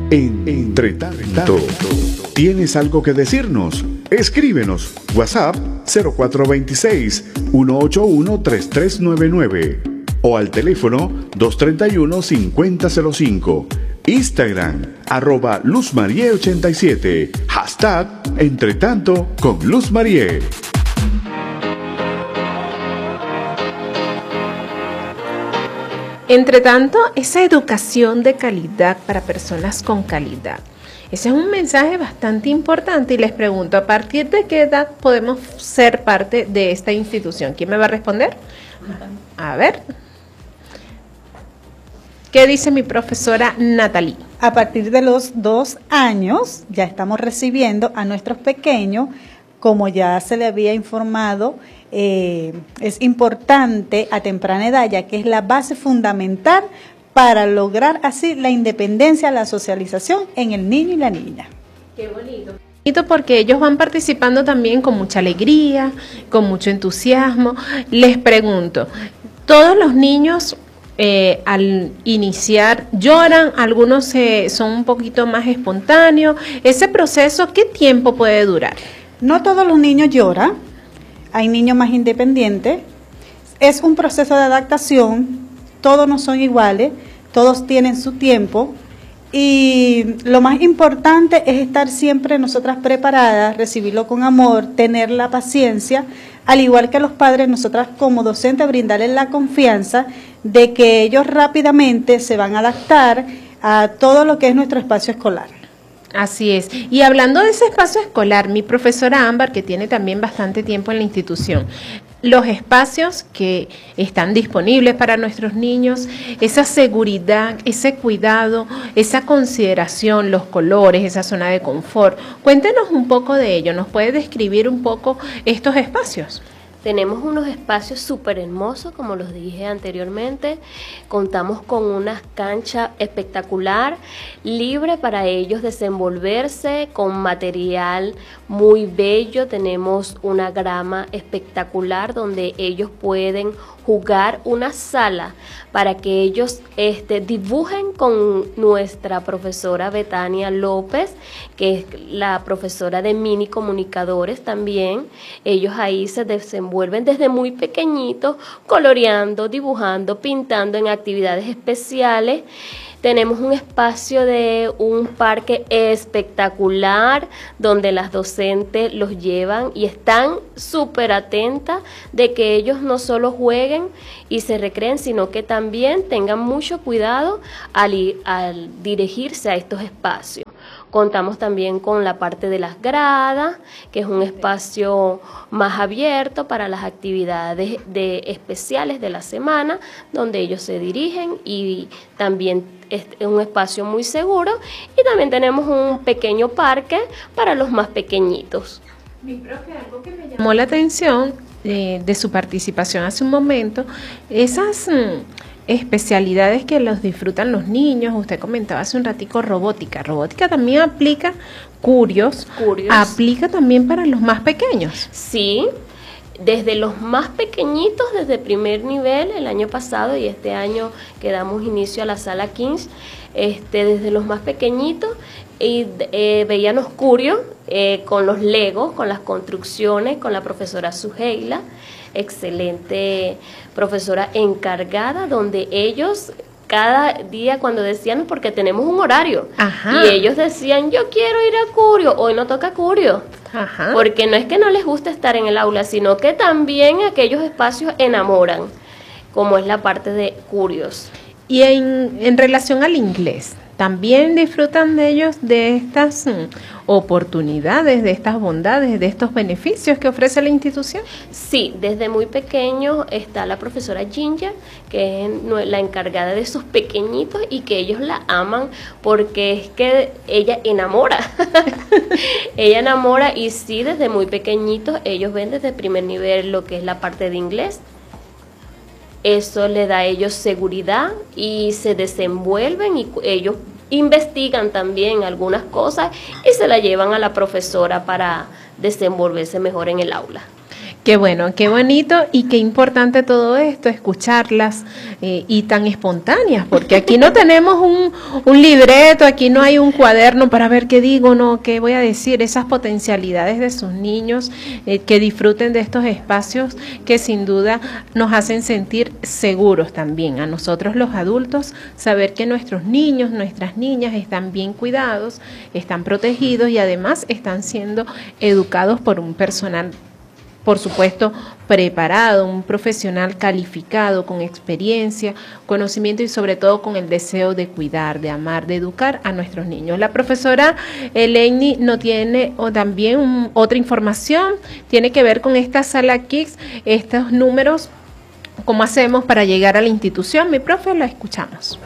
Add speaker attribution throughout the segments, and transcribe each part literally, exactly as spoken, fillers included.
Speaker 1: Entre tanto, ¿tienes algo que decirnos? Escríbenos WhatsApp cero cuatro dos seis, uno ocho uno, tres tres nueve nueve o al teléfono dos tres uno, cinco cero cero cinco. Instagram arroba Luz Marie ochenta y siete. Hashtag Entre tanto con Luz Marie.
Speaker 2: Entre tanto, esa educación de calidad para personas con calidad. Ese es un mensaje bastante importante y les pregunto, ¿a partir de qué edad podemos ser parte de esta institución? ¿Quién me va a responder? A ver. ¿Qué dice mi profesora Natalie?
Speaker 3: A partir de los dos años ya estamos recibiendo a nuestros pequeños, como ya se le había informado. Eh, es importante a temprana edad, ya que es la base fundamental para lograr así la independencia, la socialización en el niño y la niña.
Speaker 2: Qué bonito. Bonito porque ellos van participando también con mucha alegría, con mucho entusiasmo. Les pregunto, ¿todos los niños eh, al iniciar lloran? ¿Algunos eh, son un poquito más espontáneos? ¿Ese proceso qué tiempo puede durar?
Speaker 3: No todos los niños lloran. Hay niños más independientes, es un proceso de adaptación, todos no son iguales, todos tienen su tiempo y lo más importante es estar siempre nosotras preparadas, recibirlo con amor, tener la paciencia, al igual que los padres, nosotras como docentes brindarles la confianza de que ellos rápidamente se van a adaptar a todo lo que es nuestro espacio escolar.
Speaker 2: Así es. Y hablando de ese espacio escolar, mi profesora Ámbar, que tiene también bastante tiempo en la institución, los espacios que están disponibles para nuestros niños, esa seguridad, ese cuidado, esa consideración, los colores, esa zona de confort. Cuéntenos un poco de ello. ¿Nos puede describir un poco estos espacios?
Speaker 4: Tenemos unos espacios súper hermosos, como los dije anteriormente. Contamos con una cancha espectacular, libre para ellos desenvolverse, con material muy bello. Tenemos una grama espectacular donde ellos pueden jugar, una sala para que ellos este, dibujen con nuestra profesora Betania López, que es la profesora de mini comunicadores también. Ellos ahí se desenvuelven desde muy pequeñitos, coloreando, dibujando, pintando en actividades especiales. Tenemos un espacio de un parque espectacular donde las docentes los llevan y están súper atentas de que ellos no solo jueguen y se recreen, sino que también tengan mucho cuidado al, ir, al dirigirse a estos espacios. Contamos también con la parte de las gradas, que es un espacio más abierto para las actividades de, especiales de la semana, donde ellos se dirigen, y también es un espacio muy seguro, y también tenemos un pequeño parque para los más pequeñitos.
Speaker 2: Mi profe, algo que me llamó la atención eh, de su participación hace un momento, esas mm, especialidades que los disfrutan los niños. Usted comentaba hace un ratico robótica. Robótica también aplica, Curios,
Speaker 4: Curios.
Speaker 2: aplica también para los más pequeños.
Speaker 4: Sí, desde los más pequeñitos, desde primer nivel, el año pasado y este año que damos inicio a la sala quince, este, desde los más pequeñitos, y eh, veíamos Curios eh, con los legos, con las construcciones, con la profesora Suheila, excelente profesora encargada, donde ellos cada día cuando decían, porque tenemos un horario,
Speaker 2: Ajá.
Speaker 4: y ellos decían, yo quiero ir a Curio, hoy no toca Curio.
Speaker 2: Ajá.
Speaker 4: Porque no es que no les guste estar en el aula, sino que también aquellos espacios enamoran, como es la parte de Curios.
Speaker 2: Y en, en relación al inglés, ¿también disfrutan de ellos de estas mm, oportunidades, de estas bondades, de estos beneficios que ofrece la institución?
Speaker 4: Sí, desde muy pequeño está la profesora Ginger, que es la encargada de esos pequeñitos y que ellos la aman porque es que ella enamora. Ella enamora, y sí, desde muy pequeñitos ellos ven desde primer nivel lo que es la parte de inglés. Eso le da a ellos seguridad y se desenvuelven, y ellos investigan también algunas cosas y se la llevan a la profesora para desenvolverse mejor en el aula.
Speaker 2: Qué bueno, qué bonito y qué importante todo esto, escucharlas eh, y tan espontáneas, porque aquí no tenemos un, un libreto, aquí no hay un cuaderno para ver qué digo, no, qué voy a decir, esas potencialidades de sus niños, eh, que disfruten de estos espacios que sin duda nos hacen sentir seguros también a nosotros los adultos, saber que nuestros niños, nuestras niñas están bien cuidados, están protegidos y además están siendo educados por un personal, por supuesto, preparado, un profesional calificado, con experiencia, conocimiento y sobre todo con el deseo de cuidar, de amar, de educar a nuestros niños. La profesora Eleni no tiene o también un, otra información, tiene que ver con esta sala Kids, estos números, cómo hacemos para llegar a la institución. Mi profe, la escuchamos.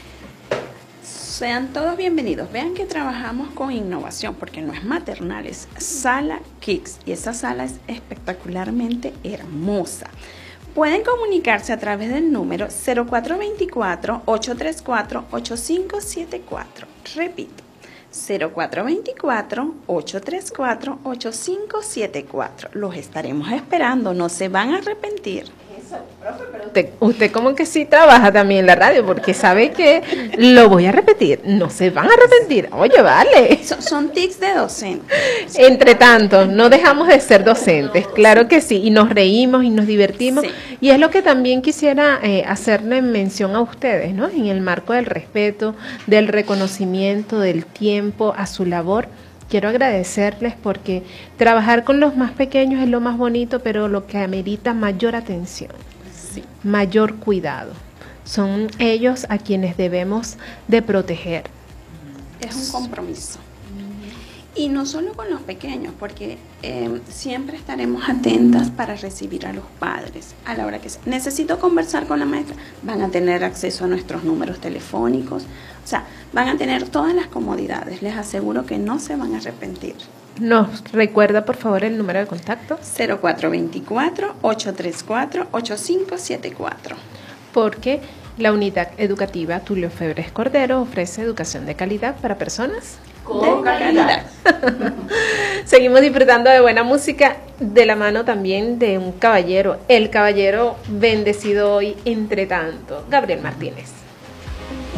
Speaker 5: Sean todos bienvenidos. Vean que trabajamos con innovación porque no es maternal, es sala Kids y esa sala es espectacularmente hermosa. Pueden comunicarse a través del número cero cuatro dos cuatro, ocho tres cuatro, ocho cinco siete cuatro. Repito, cero cuatro dos cuatro, ocho tres cuatro, ocho cinco siete cuatro. Los estaremos esperando, no se van a arrepentir.
Speaker 2: Usted, usted como que sí trabaja también en la radio, porque sabe que lo voy a repetir, no se van a arrepentir. Oye, vale.
Speaker 5: Son, son tics de docente.
Speaker 2: Entre tanto, no dejamos de ser docentes, claro que sí, y nos reímos y nos divertimos, sí. Y es lo que también quisiera eh, hacerle mención a ustedes, ¿no? En el marco del respeto, del reconocimiento, del tiempo a su labor. Quiero agradecerles porque trabajar con los más pequeños es lo más bonito, pero lo que amerita mayor atención, sí. Mayor cuidado. Son ellos a quienes debemos de proteger.
Speaker 5: Es un compromiso. Y no solo con los pequeños, porque eh, siempre estaremos atentas para recibir a los padres. A la hora que sea. Necesito conversar con la maestra, van a tener acceso a nuestros números telefónicos. O sea, van a tener todas las comodidades. Les aseguro que no se van a arrepentir.
Speaker 2: ¿Nos recuerda, por favor, el número de contacto?
Speaker 5: cero cuatro dos cuatro, ocho tres cuatro, ocho cinco siete cuatro.
Speaker 2: Porque la unidad educativa Tulio Febres Cordero ofrece educación de calidad para personas
Speaker 5: con calidad.
Speaker 2: Seguimos disfrutando de buena música de la mano también de un caballero, el caballero bendecido hoy entre tanto, Gabriel Martínez.